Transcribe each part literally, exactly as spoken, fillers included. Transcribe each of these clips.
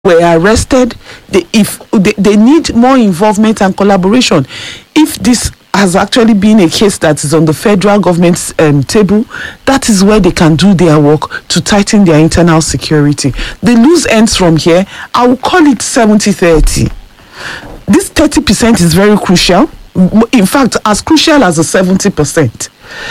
were arrested. They, if they, they need more involvement and collaboration. If this has actually been a case that is on the federal government's um, table, that is where they can do their work to tighten their internal security. The loose ends from here, I will call it seventy thirty. This thirty percent is very crucial. In fact, as crucial as the seventy percent.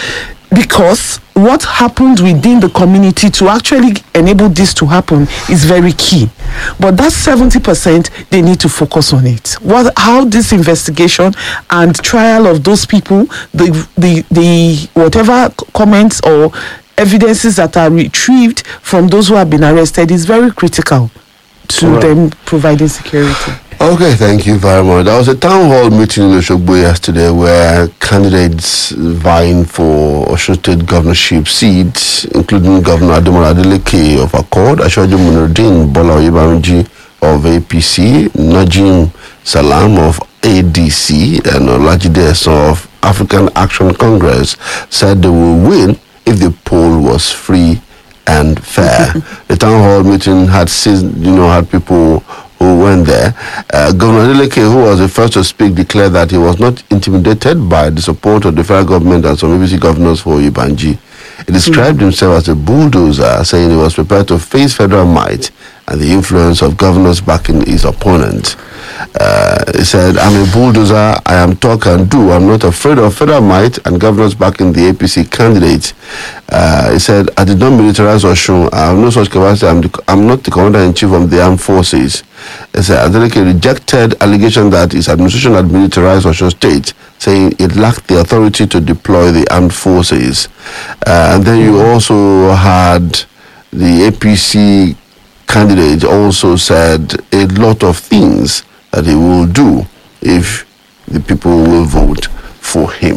Because what happened within the community to actually enable this to happen is very key. But that seventy percent, they need to focus on it. What, how this investigation and trial of those people, the, the, the whatever comments or evidences that are retrieved from those who have been arrested is very critical to right. them providing security. Okay, thank you very much. There was a town hall meeting in Oshogbo yesterday where candidates vying for Osun State governorship seats, including Governor Ademola Adeleke of Accord, Asiwaju Munudeen Bola Oyebanji of A P C, Najim Salam of A D C, and Olajide Esan of African Action Congress, said they will win if the poll was free and fair. The town hall meeting had seen, you know, had people who went there. Uh, Governor Adeleke, who was the first to speak, declared that he was not intimidated by the support of the federal government and some A B C governors for Oyebanji. He described mm-hmm. himself as a bulldozer, saying he was prepared to face federal might and the influence of governors backing his opponent. Uh, he said, I'm a bulldozer, I am talk and do. I'm not afraid of federal might and governors backing the A P C candidate. Uh, he said, I did not militarize Osun. I have no such capacity. I'm, the, I'm not the commander-in-chief of the armed forces. He said, Adeleke rejected allegation that his administration had militarized Osun State, saying it lacked the authority to deploy the armed forces. Uh, and then you also had the A P C candidate also said a lot of things that he will do if the people will vote for him.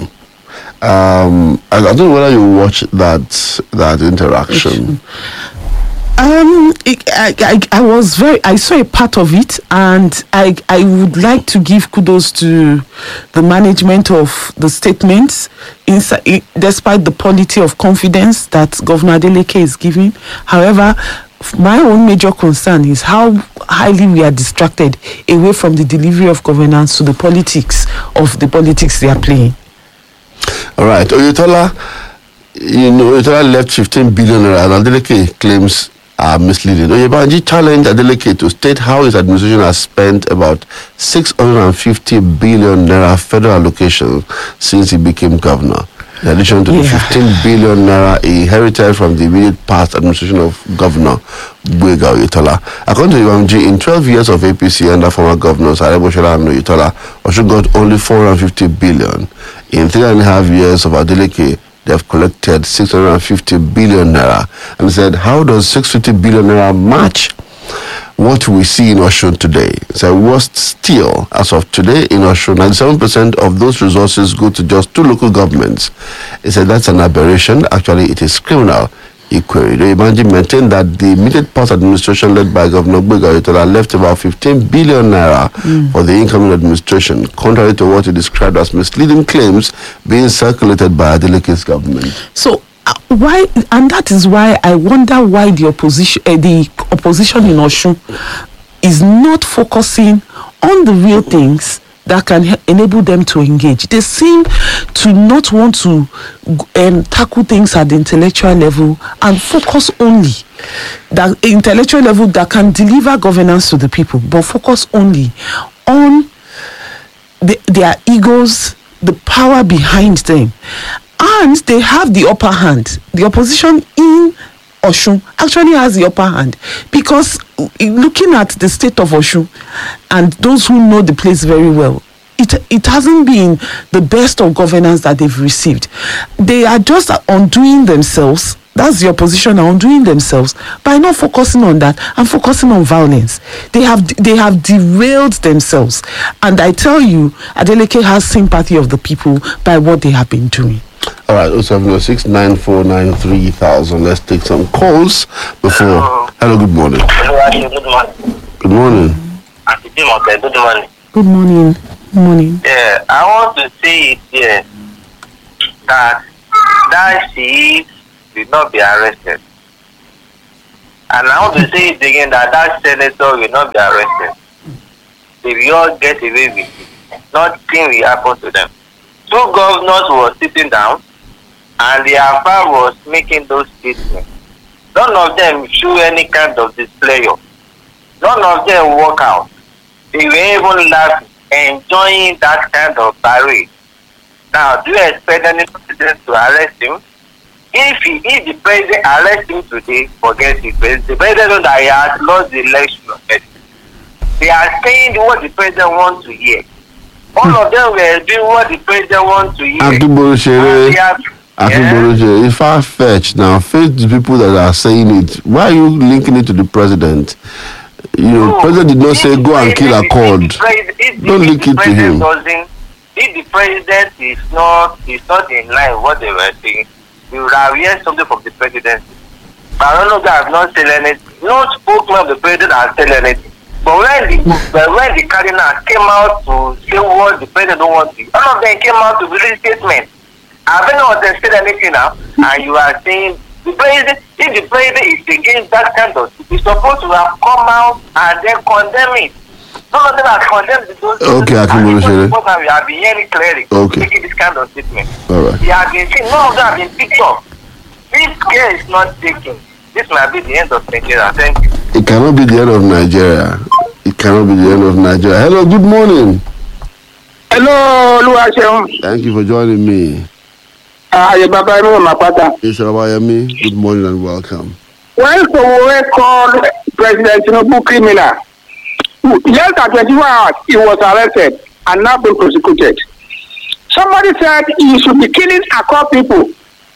Um, I, I don't know whether you watch that that interaction. Um, it, I, I, I was very, I saw a part of it, and I, I would like to give kudos to the management of the statements, inside, despite the polity of confidence that Governor Adeleke is giving. However, my own major concern is how highly we are distracted away from the delivery of governance to the politics of the politics they are playing. All right, Oyetola, you know, Oyetola left fifteen billion naira, and Adeleke claims are misleading. Oyebanji challenged Adeleke to state how his administration has spent about six hundred fifty billion naira federal allocation since he became governor, in addition to yeah. the fifteen billion naira he inherited from the immediate past administration of Governor Gboyega Oyetola. According to Oyebanji, in twelve years of A P C under former governors Areboshola and Oyetola, Osun got only four hundred fifty billion. In three and a half years of Adeleke, they have collected six hundred fifty billion naira. And said, how does six hundred fifty billion naira match what we see in Osun today? So worst still, as of today in Osun, ninety-seven percent of those resources go to just two local governments. He said that's an aberration. Actually, it is criminal. He queried. Oyebanji maintained that the immediate past administration led by Governor Gboyega Oyetola left about fifteen billion naira mm. for the incoming administration, contrary to what he described as misleading claims being circulated by Adeleke's government. So, uh, why, and that is why I wonder why the opposition, uh, the opposition in Osun is not focusing on the real things that can he- enable them to engage. They seem to not want to um, tackle things at the intellectual level and focus only that intellectual level that can deliver governance to the people, but focus only on the, their egos, the power behind them. And they have the upper hand. The opposition in Osun actually has the upper hand, because looking at the state of Osun and those who know the place very well, it it hasn't been the best of governance that they've received. They are just undoing themselves. That's the opposition are undoing themselves by not focusing on that and focusing on violence. They have they have derailed themselves. And I tell you, Adeleke has sympathy of the people by what they have been doing. All right, oh seven oh six, nine four nine three thousand. Let's take some calls before. Hello, good morning. Good morning. Good morning. Good morning. Good morning. Good morning. Yeah, I want to say it here that that she did not be arrested. And I want to say it again that that senator will not be arrested. If you all get away with it, nothing will happen to them. Two governors were sitting down and the affair was making those statements. None of them show any kind of display. None of them walk out. They were even laughing, enjoying that kind of parade. Now, do you expect any president to arrest him? If he, if the president arrests him today, forget it. The president knows that he has lost the election. They are saying what the president wants to hear. All of them were doing what the president wants to hear. Akínbólúṣe, it's far-fetched now. Face the people that are saying it. Why are you linking it to the president? You know, no, president did not say go and kill a cord. Don't link it to him. If the president is not is not in line with what they were saying, we would have heard something from the president. But I don't know that I've not said anything. No spokesman of the president has said anything. But when the but when the cardinal came out to say what the president don't want to, all of them came out to release statements. I don't know what they said anything now, and you are saying the president, if the president is against that kind of thing, he's supposed to have come out and then condemn it. None of them have condemned those. Okay, Akínbólúṣe. We have been hearing clearly. Okay. Making this kind of statement. All right. They have been seen. None of them have been picked up. This care is not taken. This might be the end of Nigeria. Thank you. It cannot be the end of Nigeria. It cannot be the end of Nigeria. Hello, good morning. Hello, Oluwaseun. Thank you for joining me. Aye, Baba Emi Mapata. Mister Abayemi, good morning and welcome. When Sowore called President Tinubu criminal, less than twenty-four hours, he was arrested and now been prosecuted. Somebody said he should be killing Akko people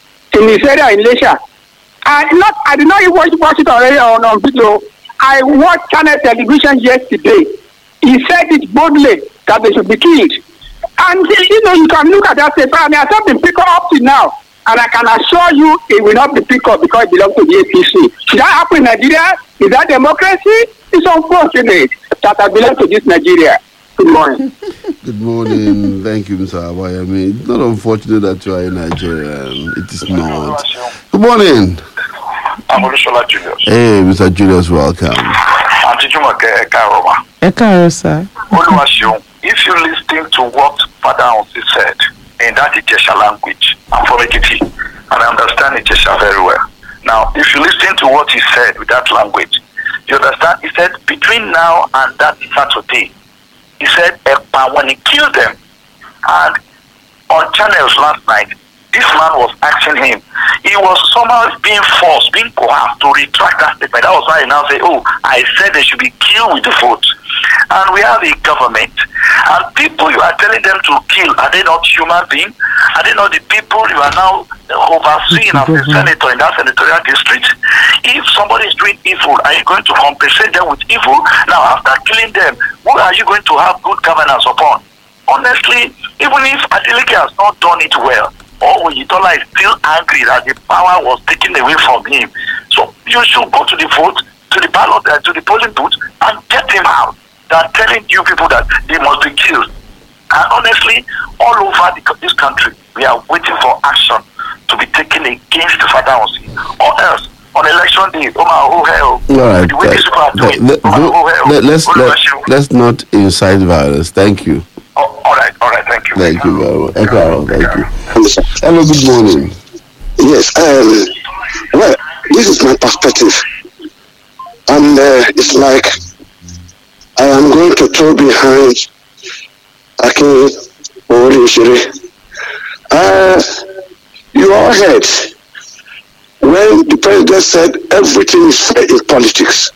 in his area in Lesha. I not, I did not even watch, watch it already on, on video. I watched Channel Television yesterday. He said it boldly that they should be killed. And you know, you can look at that paper, and it has not been picked up till now. And I can assure you, it will not be picked up because it belongs to the A P C. Should that happen in Nigeria? Is that democracy? It's unfortunate that I belong to this Nigeria. Good morning. Good morning. Thank you, Mister Abayemi. It's not unfortunate that you are in Nigeria. It is not. Good morning. I'm Olusola Julius. Hey, Mister Julius, welcome. Auntie Jumoke Ekaroma. Ekaro, sir. Oluwaseun, if you listen to what Father Onsi said in that Ijesha language, I'm from Ekiti, and I understand Ijesha very well. Now, if you listen to what he said with that language, you understand, he said, between now and that Saturday, he said, when he killed them, and on channels last night, this man was asking him, he was somehow being forced, being coerced to retract that statement. That was why he now said, oh, I said they should be killed with the vote. And we have a government, and people you are telling them to kill, are they not human beings? Are they not the people you are now overseeing as a senator in that senatorial district? If somebody is doing evil, are you going to compensate them with evil? Now, after killing them, what are you going to have good governance upon? Honestly, even if Adeleke has not done it well, or Oyetola is still angry that the power was taken away from him, so you should go to the vote, to the ballot, uh, to the polling booth, and get him out. They're telling you people that they must be killed. And honestly, all over the, this country, we are waiting for action to be taken against the Father Onsi, or else on election day, oh my, oh hell, all right, the way these people are doing, let, oh, my, oh hell, let, let's, oh, let, let's not incite violence. Thank you. Oh, all right, all right, thank you. Thank you very much. Ekaro, thank you. Hello, good morning. Yes, um, well, this is my perspective. And uh, it's like I am going to throw behind Akin Ori. Uh, you all heard when the president said everything is fair in politics.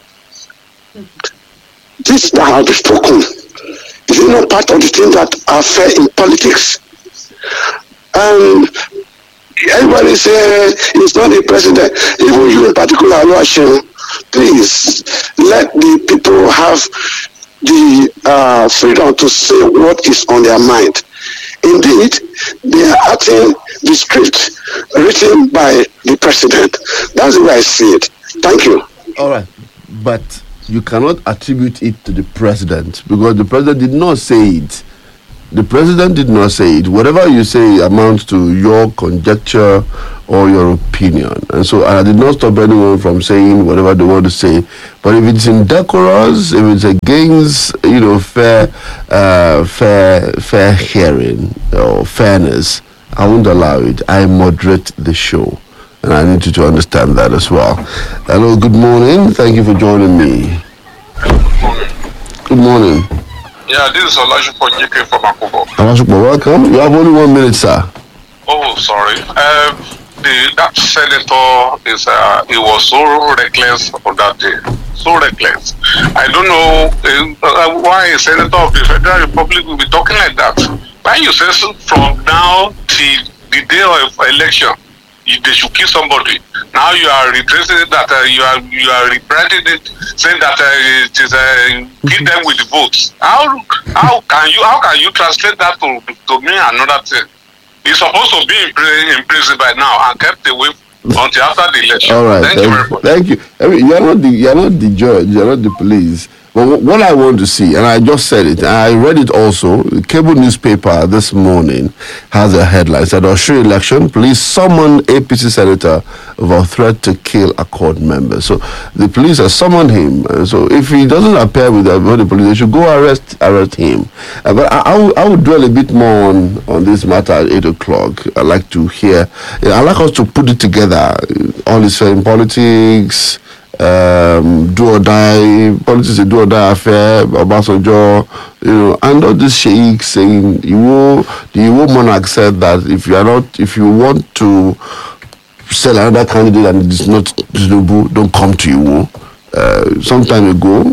This is not how to spoken. Is it not part of the things that are fair in politics? And everybody say it's not the president. Even you in particular, Oluwaseun, please let the people have the uh, freedom to say what is on their mind. Indeed, they are acting the script written by the president. That's the way I see it. Thank you. All right, but you cannot attribute it to the president because the president did not say it. The president did not say it. Whatever you say amounts to your conjecture or your opinion. And so I did not stop anyone from saying whatever they want to say. But if it's indecorous, if it's against, you know, fair, uh, fair, fair hearing or fairness, I won't allow it. I moderate the show. And I need you to understand that as well. Hello, good morning. Thank you for joining me. Good morning. Yeah, this is Olashukwu J K from Akubo. Olashukwu, welcome. You have only one minute, sir. Oh, sorry. Um, the that senator is uh, he was so reckless on that day, so reckless. I don't know uh, why a senator of the Federal Republic will be talking like that. When you say so, from now till the day of election, you, they should kill somebody. Now you are retracing that uh, you are you are rebranding it, saying that uh, it is uh, kill them with the votes. How how can you how can you translate that to to mean another thing? He's supposed to be in, prison, in prison by now and kept away until after the election. All right, thank, thank you very much. Thank you. I mean, you are not the you are not the judge. You are not the police. But what I want to see, and I just said it, and I read it also, the cable newspaper this morning has a headline, said, Oshu election, police summon A P C senator over threat to kill Accord member. So the police have summoned him. And so if he doesn't appear with the, with the police, they should go arrest arrest him. Uh, but I, I, will, I will dwell a bit more on, on this matter at eight o'clock. I'd like to hear, I'd like us to put it together, all this in politics, um, do or die, politics a do or die affair, Obasanjo, you know, and all this sheikh saying, Iwo, the Iwo monarch said that if you are not, if you want to sell another candidate and it is not Tinubu, don't come to Iwo. Uh, some time ago,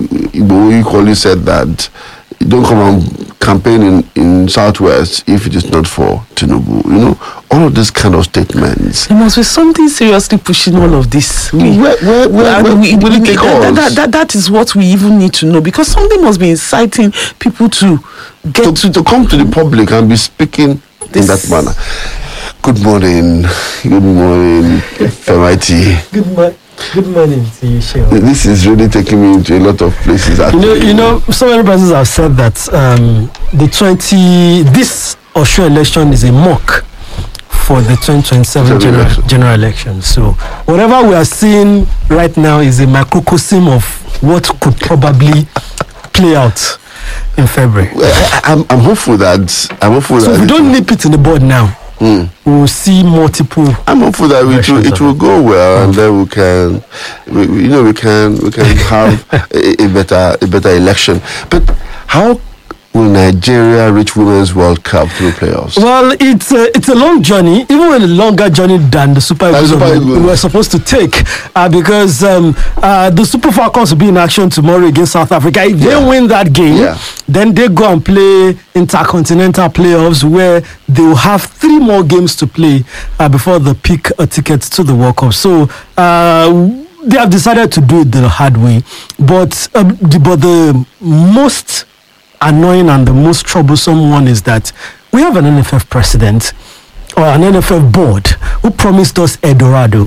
Igbo equally said that don't come and campaign in, in Southwest if it is not for Tinubu. You know, all of these kind of statements. There must be something seriously pushing all of this. We, Where, where, where, where, we, will we, it take that, us? that, that, that is what we even need to know, because something must be inciting people to get to, to, to come to the public and be speaking This- in that manner. Good morning. Good morning, Femaiti. Good morning. Good morning to you, Sheila. This is really taking me into a lot of places. You know, you know, so many persons have said that um, the twenty this Osho election is a mock for the twenty twenty-seven general, election. general election. So whatever we are seeing right now is a microcosm of what could probably play out in February. I, I, I'm, I'm hopeful that I'm hopeful So that if we it don't will- nip it in the bud now, Mm. we will see multiple. I'm hopeful that it will, versions it of will it. go well, and then we can, we, we- you know, we can we can have a, a better a better election. But how will Nigeria reach Women's World Cup through playoffs? Well, it's a, it's a long journey, even a longer journey than the Super Than Eagles Super were- Eagles. were supposed to take, uh, because um, uh, the Super Falcons will be in action tomorrow against South Africa. If Yeah. they win that game, Yeah. then they go and play intercontinental playoffs, where they will have three more games to play uh, before they pick a ticket to the World Cup. So uh, they have decided to do it the hard way, but um, the, but the most annoying and the most troublesome one is that we have an N F F president or an N F F board who promised us El Dorado.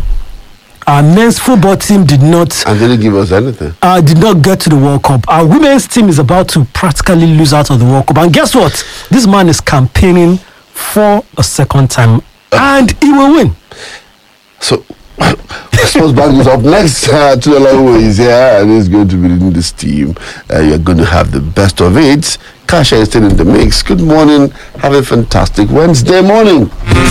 Our men's football team did not And they didn't give us anything. uh, did not get to the World Cup. Our women's team is about to practically lose out of the World Cup. And guess what? This man is campaigning for a second time, and he will win. So, Sports Bank is up next. Uh, Tudela is here and he's going to be leading this team. Uh, you're going to have the best of it. Kasha is still in the mix. Good morning. Have a fantastic Wednesday morning.